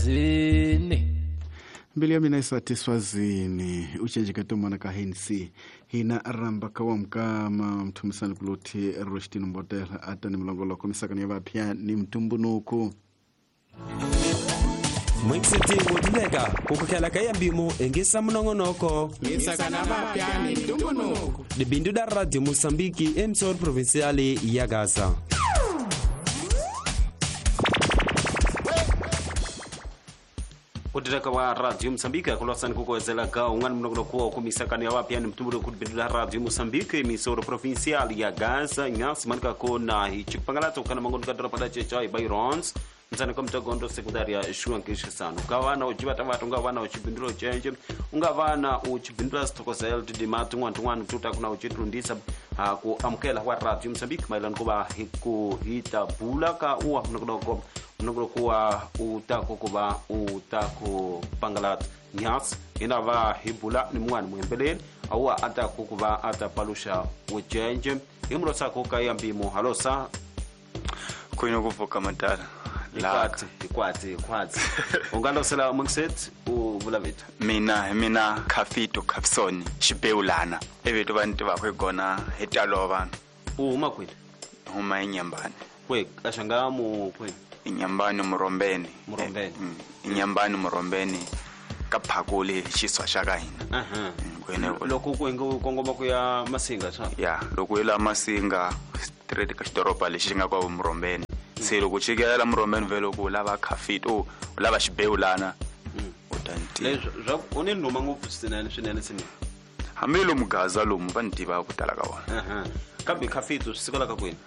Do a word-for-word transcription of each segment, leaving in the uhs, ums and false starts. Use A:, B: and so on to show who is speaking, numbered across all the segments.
A: Zini
B: mbili ya mina isati Swazini uchenji katumana ka hensi hina ramba kawa mkama mtumisani kuluti Rushdin Mbotela ata ni mlongolo kumisakani ya vapia ni mtumbunuku
A: Mwixeti modilega kukukela kaya mbimo engisa mnongonoko
C: Misakana vapia ni mtumbunuku
A: de bindu da Radio Mosambiki emsor provinciale ya Gaza. Udireka wa Radio Mosambiki kulosani kukwezela ka ungani mnogono kuwa kumisakani ya wapia ni mtumbuno kudibidula Radio Mosambiki emisoro provincial ya Gaza nyasi manika kona hichikupangalato kana mangono kadra pada checha Bayrons msana kwa mtagondo sekundaria shuan kisha sana ukawana ujibata watu ungawana uchibinduro chenje ungavana uchibindura stokosa L T D matu ngwantu ngwantu tuta kuna uchitrundisa ku amkela wa Radio Mosambiki mailan kuba hiku hita bulaka uwa mnogono mnogono kuwa utako kuba utako pangalat nyas inava hibula ni mwana mwembeleni awa ata kukuba ata palusha ujenje imro sako kaya mbimo halosa
D: kuino kuvuka matala
A: ikwati ikwati ikwati unganda usela mungset uvulavita
D: mina mina Khafito Khafsoni Xibeulana evetu vantu vakwegona etalovan
A: uma kwini
D: uma inyambani
A: kwe ashangamu kwini
D: inyambani murombeni
A: murombeni
D: inyambani murombeni kaphakule xiswa xa ka hina
A: aha kwene loko kwengo kongoma ku ya masinga cha
D: ya loko ila masinga street ka xidoropa lexi nga kwa murombeni se loko chikela murombeni velo ku lava Khafito lava Xibeulana utanti
A: leswo zwa une noma ngopfu sinene swinene sini
D: hamilo mugaza lomu vantiva ku tala ka wona
A: aha kambe Khafito sikola ka kwini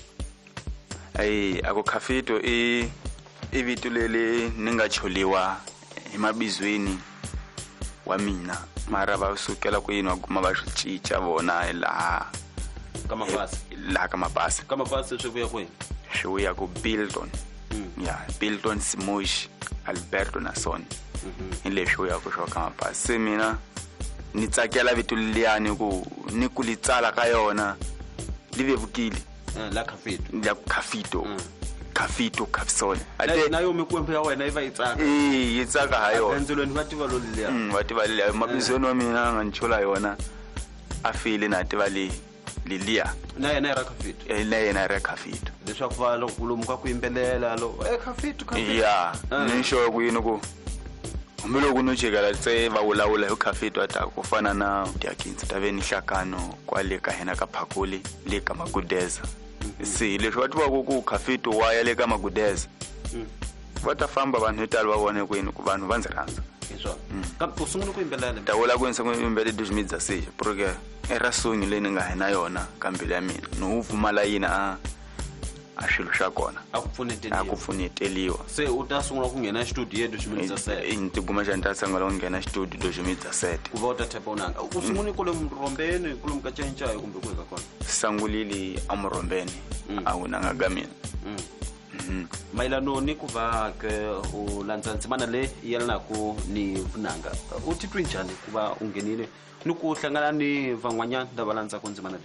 D: ai ako Khafito i ivito lele ninga choliwa emabizweni wa mina mara va sukela ku yinwa kuma va xichicha vona la
A: kama pasi
D: la kama pasi
A: kama pasi swo vuya kwini
D: swo ya ku Bilton ya Bilton Simosh Alberto Nason ile swo ya ku swo kama pasi mina ni tsakela vito liyani ku ni ku litsala ka yona livevukile
A: la Khafito
D: la Khafito Khafito Khafsoni
A: ate nayo mikwembe ya wena iva itsaka
D: eh itsaka hayo
A: enzelweni vativa lo liya
D: mm vativa liya mabizweni wa mina nganchola yona afile na tiva li lilia
A: na yena era Khafito
D: eh na yena era Khafito
A: leswaku va lo kulumuka ku imbelela lo eh Khafito Khafito
D: ya nisho ku yini ku umelo kunochekala tse va ulawula hi Khafito ata kufana na Diakinzi taveni hlakano kwale ka hena ka phakuli le ka Magudeza si leswi va tiva ku Khafito wa ya le ka Magudeza va ta famba vanhu hitalo va vone ku yini ku vanhu va ndzi rhandza
A: hiswo kambe usungula ku imbelela
D: tawula ku nsengo imbele dujimidza se porque era songi leni nga hina yona kambile ya mina no uvumala yina a a xilo xa kona
A: akupfuneteliwa
D: akupfuneteliwa
A: se utasungula ku nghena studio yedu ximidza set
D: intiguma xa ntatsanga lo nghena studio do ximidza set
A: ku va utatapa unanga usungula ku le murombeni ku le mukachencha kumbe ku ka kona
D: sangulili amurombeni awunanga gamina
A: mailano ni ku va ke u landza ndzimana le yelana ku ni vunanga u titwe njhani ku va ungenile ni ku hlangana ni van'wanyana lava landza ku ndzimana le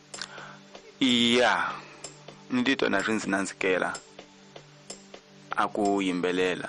D: iya ni titwa na rinzi nandzikela aku yimbelela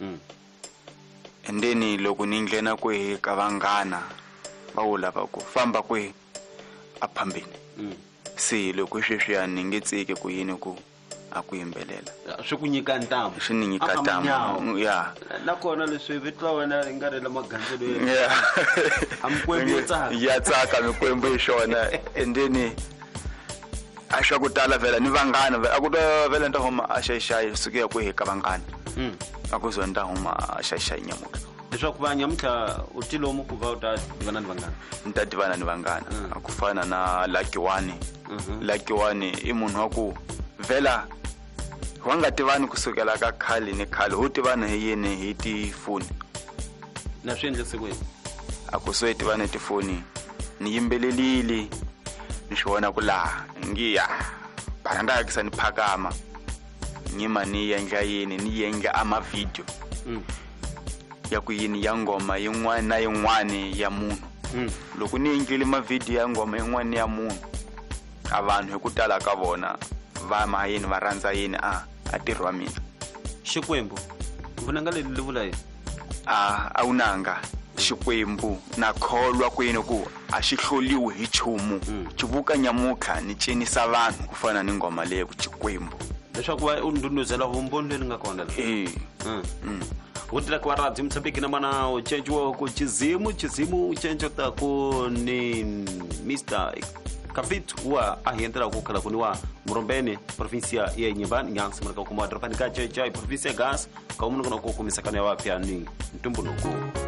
D: and then loko ni nghena ku ka vanghana va wu lava ku famba ku a phambeni se loko sweswi ni nge tsike ku yini ku aku yimbelela
A: swi ku nyika ntamu
D: swi ni nyika ntamu ya
A: nakona leswi vitwa wena ringarela magandzelo
D: ya
A: amkwembe yo tsaka
D: ya tsaka mikwembe xona and then asha kutala vela ni vanghana akuto vela nta homa ashayishayi suke ku heka vanghana akuzonda homa ashayishayi nyamuka
A: leswaku va nyamutla utilomu ku va uta divana ni vanghana
D: nta divana ni vanghana akufana na Lucky One Lucky One i munhu wa ku vela wanga tivani kusukela ka khali ni khali u tivana hi yini hi tifoni
A: na swiendlise kwini
D: akusweti vana tifoni ni yimbelelili nishona kula ngiya banda kisani phakama ngima ni yenga yini ni yenga ama video ya ku yini ya ngoma yin'wana na yin'wana ya munhu loko ni yingile ma video ya ngoma yin'wana ya munhu abantu hekutala ka vona va mayini va rhandza yini a atirwa mina
A: Xikwembu vunangale livula yini
D: a awunanga xikwembu na kholwa kwenu ku a xi hloliwi hi chumu chivuka nyamuka ni cinisa vanhu ku fana ni ngoma leyi ku Xikwembu
A: leswaku va u ndunduzela vumbhoni leri nga kona
D: eh
A: mm Wotela kwa radio Msambiki na mana uchenjwa ku chizimu chizimu uchenjwa ta ku ni mister Kapitu wa ahiendera ku kala kuniwa Murombene provincia ya Nyembani Nyansi maraka ku madra panika chai chai provincia gas ka umuntu kuna ku kumisakana ya wapya ni Mtumbunuku